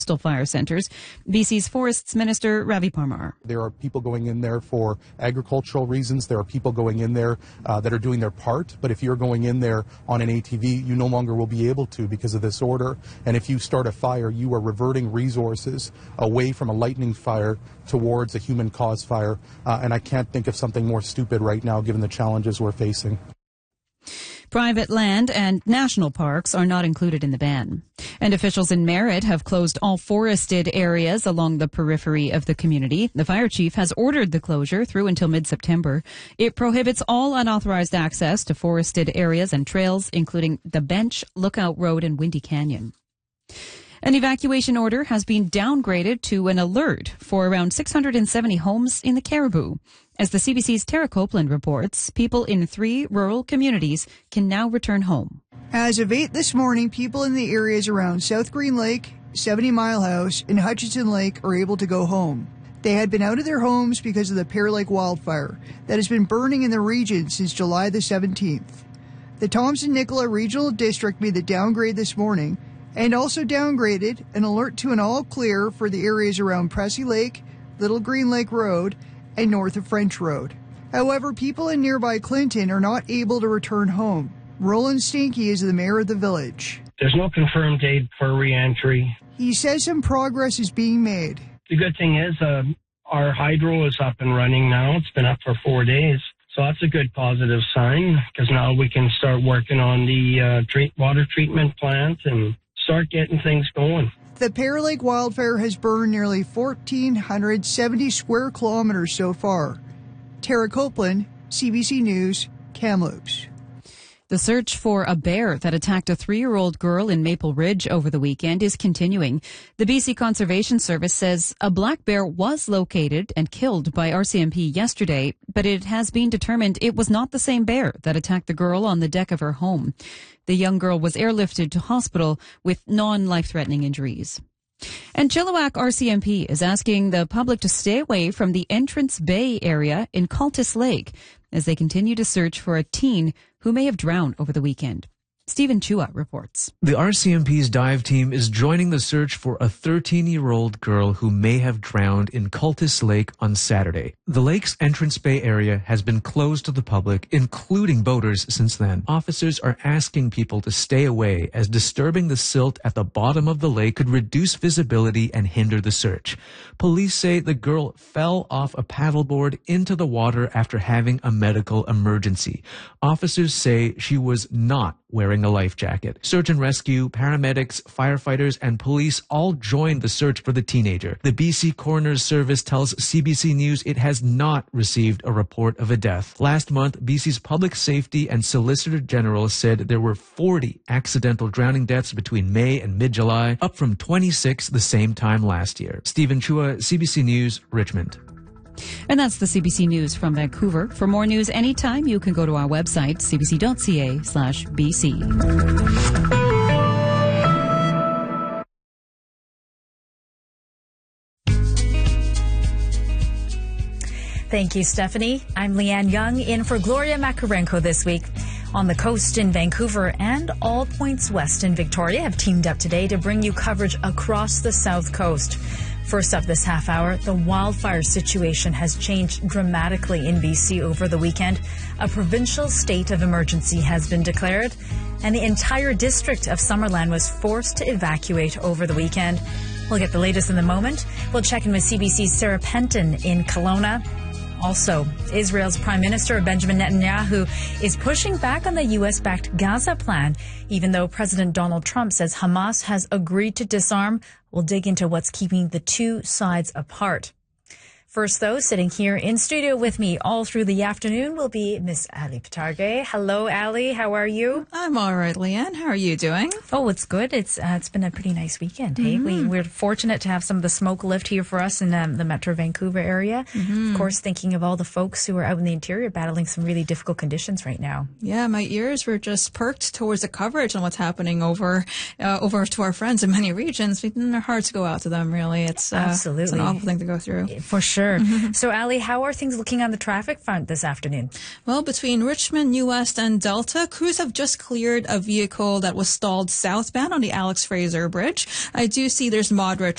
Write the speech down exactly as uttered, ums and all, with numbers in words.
coastal fire centres. B C's Forests Minister Ravi Parmar. There are people going in there for agricultural reasons. There are people going in there uh, that are doing their part. But if you're going in there on an A T V, you no longer will be able to because of this order. And if you start a fire, you are reverting resources away from a lightning fire towards a human-caused fire. Uh, and I can't think of something more stupid right now given the challenges we're facing. Private land and national parks are not included in the ban. And officials in Merritt have closed all forested areas along the periphery of the community. The fire chief has ordered the closure through until mid-September. It prohibits all unauthorized access to forested areas and trails, including the Bench, Lookout Road, and Windy Canyon. An evacuation order has been downgraded to an alert for around six hundred seventy homes in the Caribou. As the C B C's Tara Copeland reports, people in three rural communities can now return home. As of eight this morning, people in the areas around South Green Lake, seventy Mile House, and Hutchinson Lake are able to go home. They had been out of their homes because of the Pear Lake wildfire that has been burning in the region since July the seventeenth. The Thompson-Nicola Regional District made the downgrade this morning and also downgraded an alert to an all clear for the areas around Pressy Lake, Little Green Lake Road, and north of French Road. However, people in nearby Clinton are not able to return home. Roland Stinky is the mayor of the village. There's no confirmed date for re-entry. He says some progress is being made. The good thing is uh, our hydro is up and running now. It's been up for four days. So that's a good positive sign because now we can start working on the uh, treat, water treatment plant and start getting things going. The Pear Lake wildfire has burned nearly one thousand four hundred seventy square kilometers so far. Tara Copeland, C B C News, Kamloops. The search for a bear that attacked a three-year-old girl in Maple Ridge over the weekend is continuing. The B C Conservation Service says a black bear was located and killed by R C M P yesterday, but it has been determined it was not the same bear that attacked the girl on the deck of her home. The young girl was airlifted to hospital with non-life-threatening injuries. And Chilliwack R C M P is asking the public to stay away from the Entrance Bay area in Cultus Lake as they continue to search for a teen who may have drowned over the weekend. Stephen Chua reports. The R C M P's dive team is joining the search for a thirteen-year-old girl who may have drowned in Cultus Lake on Saturday. The lake's Entrance Bay area has been closed to the public, including boaters, since then. Officers are asking people to stay away as disturbing the silt at the bottom of the lake could reduce visibility and hinder the search. Police say the girl fell off a paddleboard into the water after having a medical emergency. Officers say she was not wearing a life jacket. Search and rescue, paramedics, firefighters, and police all joined the search for the teenager. The B C Coroner's Service tells C B C News it has not received a report of a death. Last month, B C's Public Safety and Solicitor General said there were forty accidental drowning deaths between May and mid-July, up from twenty-six the same time last year. Stephen Chua, C B C News, Richmond. And that's the C B C News from Vancouver. For more news anytime, you can go to our website, cbc.ca slash BC. Thank you, Stephanie. I'm Leanne Young in for Gloria Makarenko this week. On the coast in Vancouver and all points west in Victoria have teamed up today to bring you coverage across the south coast. First up this half hour, the wildfire situation has changed dramatically in B C over the weekend. A provincial state of emergency has been declared, and the entire district of Summerland was forced to evacuate over the weekend. We'll get the latest in a moment. We'll check in with C B C's Sarah Penton in Kelowna. Also, Israel's Prime Minister Benjamin Netanyahu is pushing back on the U S-backed Gaza plan, even though President Donald Trump says Hamas has agreed to disarm. We'll dig into what's keeping the two sides apart. First, though, sitting here in studio with me all through the afternoon will be Miss Ali Patargay. Hello, Ali. How are you? I'm all right, Leanne. How are you doing? Oh, it's good. It's uh, it's been a pretty nice weekend. Hey, mm-hmm. we we're fortunate to have some of the smoke lift here for us in um, the Metro Vancouver area. Mm-hmm. Of course, thinking of all the folks who are out in the interior battling some really difficult conditions right now. Yeah, my ears were just perked towards the coverage on what's happening over uh, over to our friends in many regions. Our hearts go out to them. Really, it's uh, absolutely it's an awful thing to go through for sure. Mm-hmm. So, Ali, how are things looking on the traffic front this afternoon? Well, between Richmond, New West, and Delta, crews have just cleared a vehicle that was stalled southbound on the Alex Fraser Bridge. I do see there's moderate